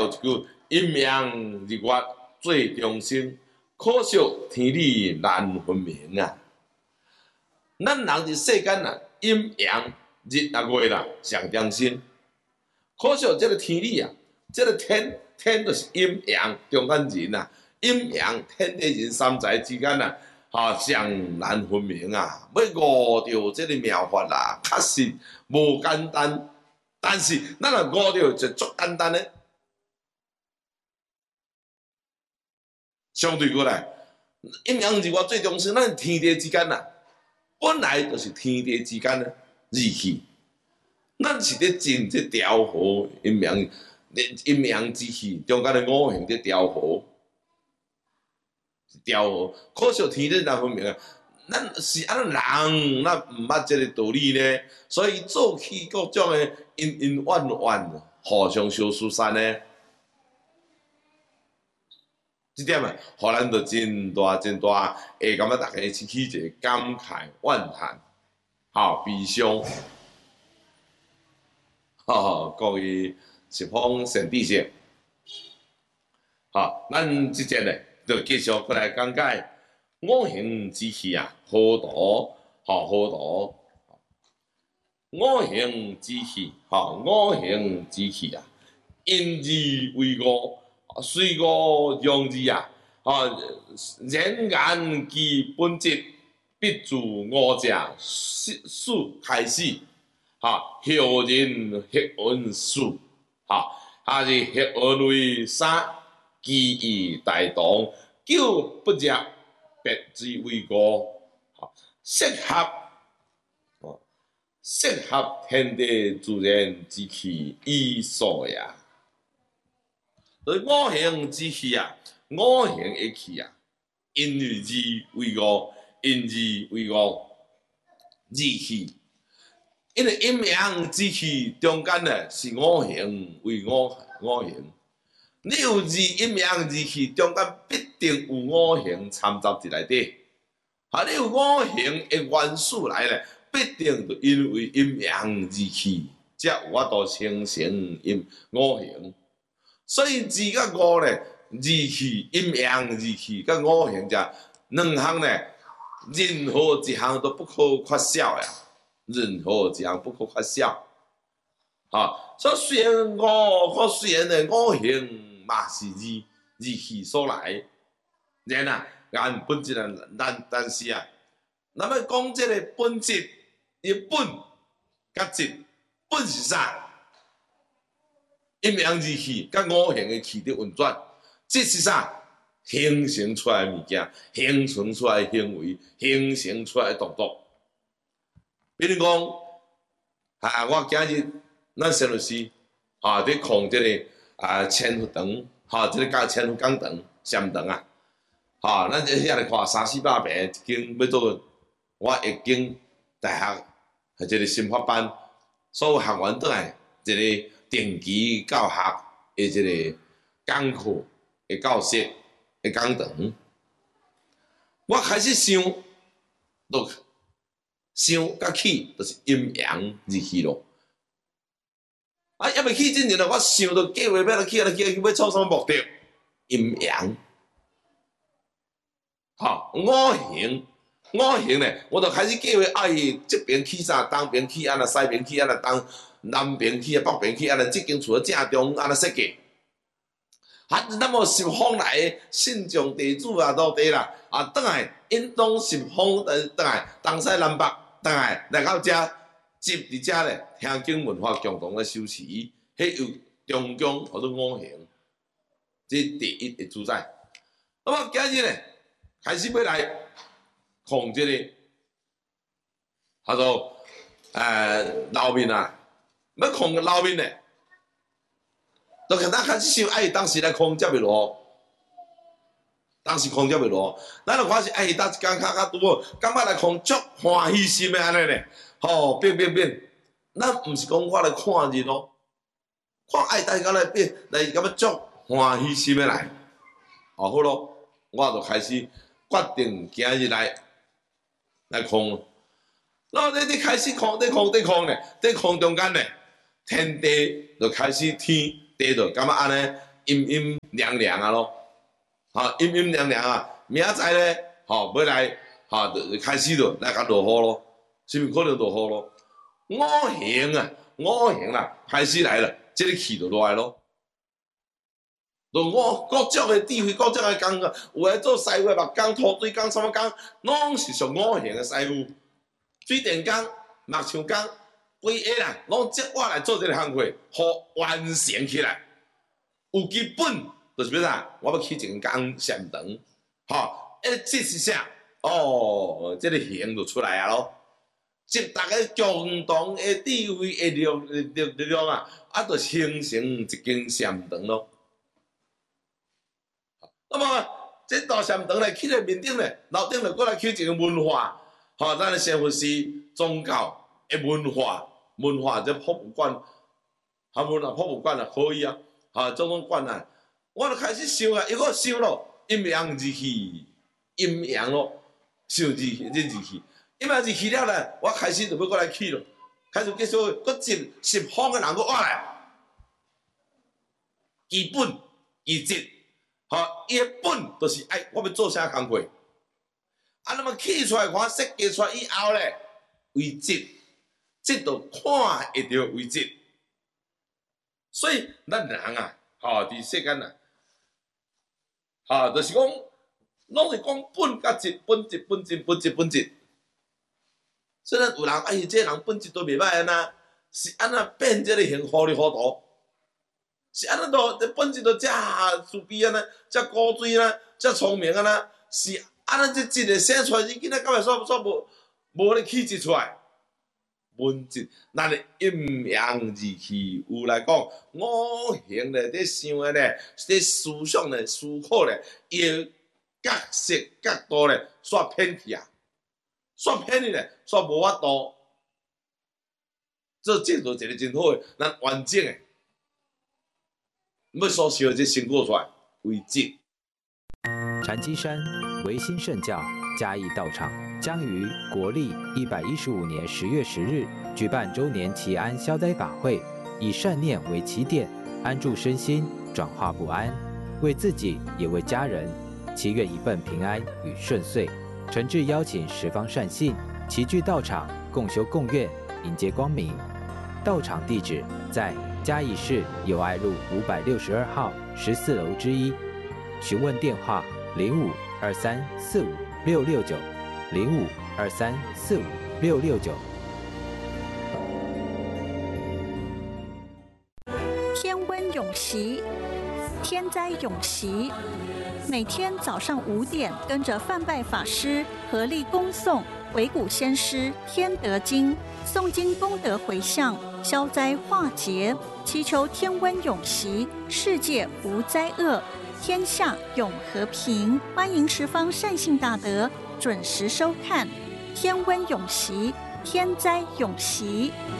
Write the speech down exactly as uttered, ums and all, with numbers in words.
有一句阴阳日月最中生，可惜天理难分明啊！咱人伫世间啊，阴阳日啊月啦上中生，可惜这个天理啊，这个天天就是阴阳中间人啊，阴阳天地人三才之间啊，哈上难分明啊！要悟到这个妙法啦，确实无简单，但是咱若悟到就足简单的。相对过来，阴阳日月最重视，咱天地之间呐，本来就是天地之间的日气，咱是咧尽这调和阴阳，阴阳之气中间的五行在调和，调和。可惜天地难分明啊，咱是安怎人，咱毋捌这个道理呢，所以做起各种的恩恩怨怨，互相相疏散呢。这点啊，互咱着真大真大，会感觉大家起起一个感慨怨叹，吼悲伤，吼各位十方善知识，吼，咱即节咧，就继续过来讲解五行之气啊，河图，吼河图，五行之气，吼五行之气啊，因字为五。水五用字啊，啊，人言其本质，必自五者始开始，哈，后人学问术，哈，还是学问为三，基以大同，久不入，别之为五，哈，适合，哦，适合天地自然之气以所也。所以五行之气啊，五行的气啊，阴字为五，阴字为五，日气。因为阴阳之气中间呢是五行为五五行，你有字阴阳之气中间必定有五行掺杂伫内底。啊，你有五行的元素来咧，必定就因为阴阳之气，才有法度形成阴五行。所以字甲五咧，日气、阴阳日气甲五行者两项咧，任何一项都不可缺少呀。任何一项不可缺少。啊，所以虽然五，可虽然咧五行嘛是日日气所来，然啊，按本质啊，但但是啊，那么讲这个本质，伊本甲质，本是啥？阴阳之气甲五行的气的运转，这是啥？形成出来的物件，形成出来的行为，形成出来的动作。比如讲，啊，我今日咱陈律师啊，伫控这个啊千佛堂，哈、啊，这个教千佛讲堂、禅堂啊，哈、啊，咱这遐来看三四百平一间，要做我一间大学，啊，这个心法班，所有学员倒来一个。定期教学的这个讲课的教室的讲堂，我开始想，都想甲起就是阴阳日气咯。啊，还未起之前呢，我想到计划要来起来起来要创啥目的？阴阳，好五行。五行咧，我就开始计划，哎，这边起啥，东边起安那，西边起安那，东南边起啊，北边起安那，这间厝的正中安那设计。啊，那么十方来的信众地主啊，到底啦，啊，倒来引导十方呃，倒来东西南北，倒来来到遮，集伫遮咧，听经文化共同的修持，迄有中宫或者五行，这第一的主宰。那么今日咧，开始要来。控这个，他说，呃，老面啊，要控老面呢，就给咱开始想，哎，当时来控才袂落，当时控才袂落，咱就看是，哎，当一工较较拄好，感觉来控足欢喜心的安尼咧，吼、哦，变变变，咱毋是讲我来看日咯，看哎，大家来变，来感觉足欢喜心的来，哦好咯，我就开始决定今日来。来控，然后你你开始控，你控，你控咧，你控中间咧，天地就开始天地就感觉安尼阴阴凉凉啊咯，哈阴阴凉凉啊，明仔载咧，吼要来，哈就开始了来甲落雨咯，是毋是可能落雨咯？五行啊，五行啦，开始来了，即、這个气就落来咯。就我各种的智慧，各种的工个，有来做师傅的木工、土水工、什么工，拢是属五行的师傅。水电工、木匠工，规个啦，拢接我来做这个行业，互完成起来。有基本就是要啥？我要起一间工禅堂，吼，诶，这是啥？哦，这个形就出来啊咯。集大家共同的智慧的力力力量啊，啊，就形成一间禅堂咯。那么，这大禅堂咧，起在面顶咧，楼顶咧，过来起一个文化，吼，咱的社会是宗教的文化，文化这博物馆，哈文啊，博物馆啊，可以啊，哈，种种馆啊，我就开始想啊，一个想咯，阴阳日气，阴阳咯，想日气，这日气，阴阳日气了咧，我开始就要过来起咯，开始继续，搁进十方的人搁我来，基本基质。吼，伊个本就是爱，我要做啥工课，啊，那么起出来看设计出来以后咧，为质，质就看会着为质。所以咱人啊，吼，伫世间啊，吼，就是讲，拢是讲本甲质，本质本质本质本质。虽然有人哎，这个人本质都袂歹安那，是安那变这个形糊里糊涂。是安尼都，本质都遮慈悲安尼，遮古锥啦，遮聪明安尼，是安尼即一个生出来，你囡仔敢会煞煞无无咧气质出来？本质，咱的阴阳日气有来讲，五行咧，伫想诶咧，伫思想咧，思考咧，伊诶角色角度咧，煞偏去啊，煞偏去咧，煞无法度。这这做一个真好诶，咱完整诶。要所需的这成果出来为质。 禅机山维新圣教嘉义道场将于国历一百一十五年十月十日举办周年祈安消灾法会，以善念为起点，安住身心，转化不安，为自己也为家人，祈愿一份平安与顺遂。诚挚邀请十方善信齐聚道场，共修共愿，迎接光明。道场地址在嘉义市友爱路五百六十二号十四楼之一，询问电话零五二三四五六六九零五二三四五六六九。 天温永习，天灾永习。每天早上五点，跟着范拜法师合力恭诵维古先师《天德经》，诵经功德回向，消灾化劫，祈求天温永习，世界无灾厄，天下永和平。欢迎十方善信大德准时收看《天温永习》，天灾永习。